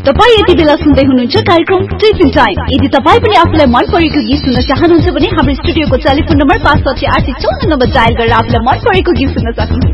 तपाई यति बेला सुन्दै हुनुहुन्छ कार्यक्रम टिफिन टाइम। यदि तपाई पनि आफुलाई मन परेको गीत सुन्न चाहनुहुन्छ भने हाम्रो स्टुडियोको टेलिफोन नम्बर 56854 डायल गरेर आफुलाई मन परेको गीत सुन्न सक्नुहुन्छ।